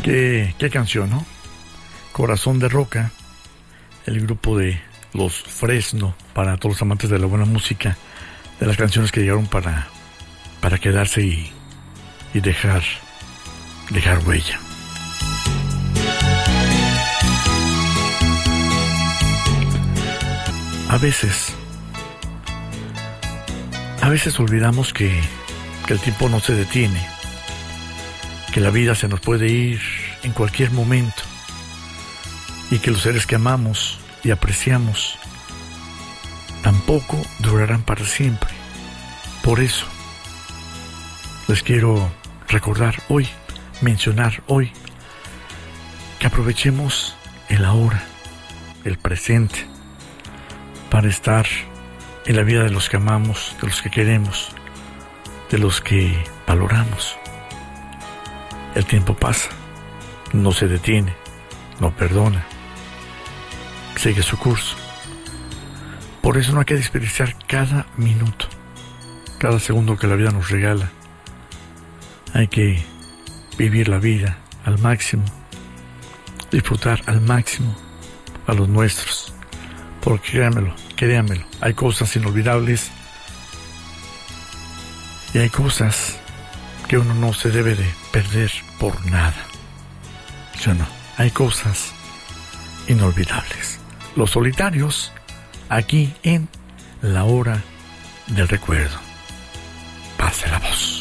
Qué canción, ¿no? Corazón de Roca, el grupo de Los Fresno, para todos los amantes de la buena música, de las canciones que llegaron para quedarse y dejar huella. A veces olvidamos que el tiempo no se detiene, que la vida se nos puede ir en cualquier momento y que los seres que amamos y apreciamos tampoco durarán para siempre. Por eso les quiero recordar hoy, mencionar hoy, que aprovechemos el ahora, el presente, para estar en la vida de los que amamos, de los que queremos, de los que valoramos. El tiempo pasa, no se detiene, no perdona, sigue su curso. Por eso no hay que desperdiciar cada minuto, cada segundo que la vida nos regala. Hay que vivir la vida al máximo, disfrutar al máximo a los nuestros, porque créanmelo, hay cosas inolvidables y hay cosas que uno no se debe de perder por nada. ¿Sí o no? Hay cosas inolvidables. Los Solitarios, aquí en La Hora del Recuerdo. Pase la voz.